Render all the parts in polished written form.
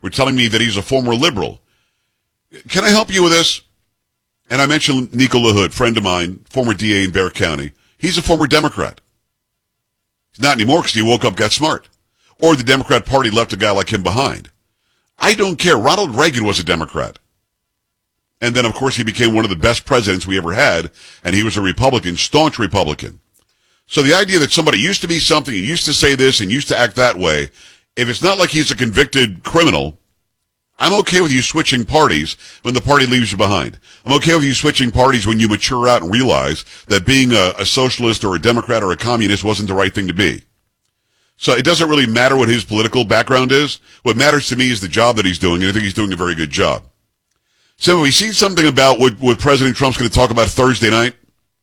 were telling me that he's a former liberal. Can I help you with this? And I mentioned Nico LaHood, friend of mine, former DA in Bexar County. He's a former Democrat. He's not anymore because he woke up, got smart. Or the Democrat Party left a guy like him behind. I don't care. Ronald Reagan was a Democrat. And then, of course, he became one of the best presidents we ever had, and he was a Republican, staunch Republican. So the idea that somebody used to be something, and used to say this, and used to act that way, if it's not like he's a convicted criminal, I'm okay with you switching parties when the party leaves you behind. I'm okay with you switching parties when you mature out and realize that being a socialist or a Democrat or a communist wasn't the right thing to be. So it doesn't really matter what his political background is. What matters to me is the job that he's doing, and I think he's doing a very good job. So we see something about what President Trump's going to talk about Thursday night.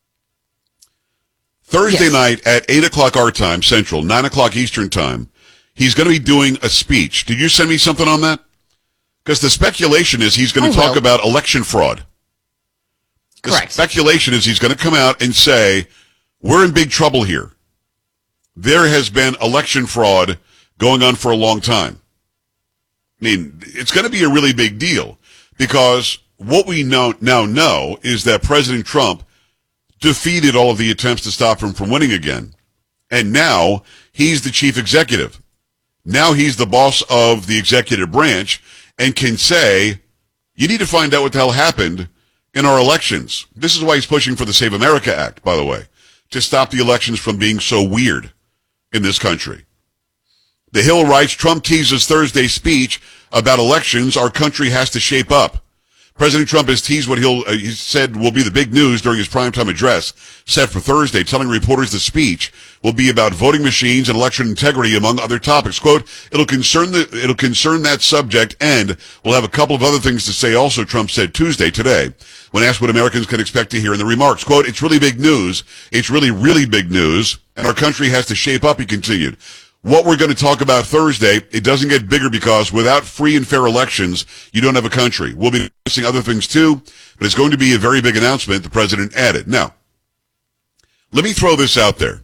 Thursday night at 8 o'clock our time, Central, 9 o'clock Eastern time, he's going to be doing a speech. Did you send me something on that? Because the speculation is he's going to talk about election fraud. Correct. The speculation is he's going to come out and say, we're in big trouble here. There has been election fraud going on for a long time. I mean, it's going to be a really big deal because what we now know is that President Trump defeated all of the attempts to stop him from winning again. And now he's the chief executive. Now he's the boss of the executive branch and can say, you need to find out what the hell happened in our elections. This is why he's pushing for the Save America Act, by the way, to stop the elections from being so weird in this country. The Hill writes, Trump teases Thursday's speech about elections our country has to shape up. President Trump has teased what he said will be the big news during his primetime address set for Thursday, telling reporters the speech will be about voting machines and election integrity, among other topics. Quote, it'll concern that subject, and we'll have a couple of other things to say also, Trump said Tuesday, today, when asked what Americans can expect to hear in the remarks. Quote, it's really big news. It's really, really big news, and our country has to shape up, he continued. What we're going to talk about Thursday, it doesn't get bigger because without free and fair elections, you don't have a country. We'll be discussing other things too, but it's going to be a very big announcement, the president added. Now, let me throw this out there.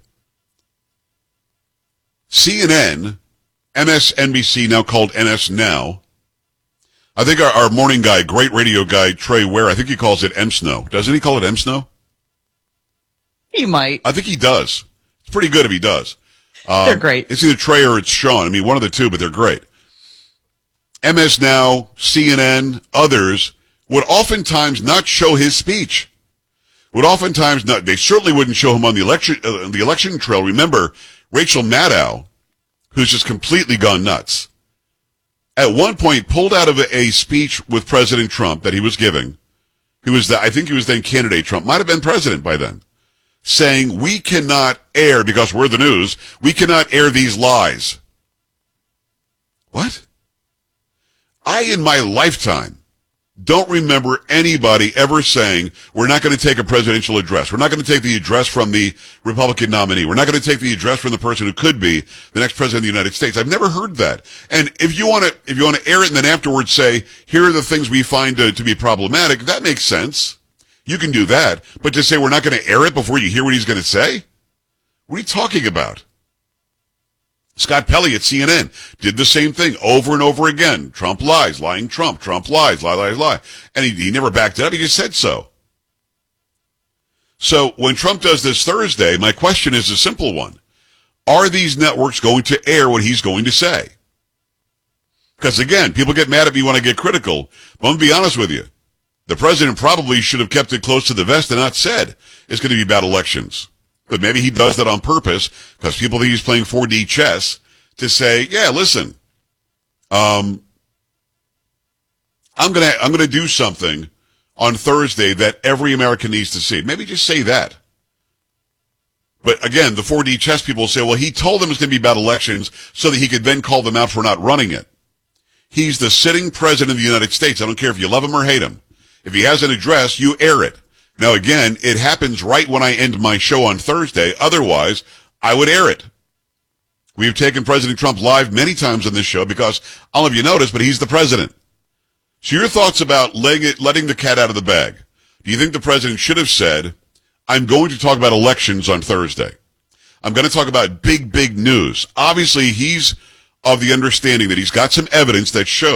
CNN, MSNBC, now called NS Now, I think our morning guy, great radio guy, Trey Ware, I think he calls it MSNO. Doesn't he call it MSNO? He might. I think he does. It's pretty good if he does. They're great. It's either Trey or it's Sean. I mean, one of the two, but they're great. MS Now, CNN, others would oftentimes not show his speech. Would oftentimes not. They certainly wouldn't show him on the election trail. Remember, Rachel Maddow, who's just completely gone nuts, at one point pulled out of a speech with President Trump that he was giving. I think he was then candidate Trump. Might have been president by then. Saying, we cannot air, because we're the news, we cannot air these lies. What? I, in my lifetime, don't remember anybody ever saying, we're not going to take a presidential address. We're not going to take the address from the Republican nominee. We're not going to take the address from the person who could be the next president of the United States. I've never heard that. And if you want to air it and then afterwards say, here are the things we find to be problematic, that makes sense. You can do that, but to say we're not going to air it before you hear what he's going to say? What are you talking about? Scott Pelley at CNN did the same thing over and over again. Trump lies, lying Trump. Trump lies, lie. And he never backed it up. He just said so. So when Trump does this Thursday, my question is a simple one. Are these networks going to air what he's going to say? Because again, people get mad at me when I get critical. But I'm going to be honest with you. The president probably should have kept it close to the vest and not said it's going to be about elections. But maybe he does that on purpose because people think he's playing 4D chess to say, yeah, listen, I'm going to do something on Thursday that every American needs to see. Maybe just say that. But again, the 4D chess people will say, well, he told them it's going to be about elections so that he could then call them out for not running it. He's the sitting president of the United States. I don't care if you love him or hate him. If he has an address, you air it. Now, again, it happens right when I end my show on Thursday. Otherwise, I would air it. We've taken President Trump live many times on this show because, I don't know if you noticed, but he's the president. So your thoughts about letting the cat out of the bag. Do you think the president should have said, I'm going to talk about elections on Thursday. I'm going to talk about big, big news. Obviously, he's of the understanding that he's got some evidence that shows